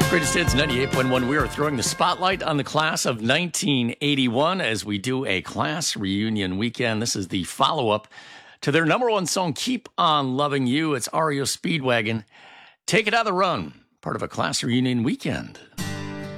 Greatest Hits 98.1. We are throwing the spotlight on the class of 1981 as we do a class reunion weekend. This is the follow-up to their number one song, Keep On Loving You. It's REO Speedwagon. Take It on the Run, part of a class reunion weekend.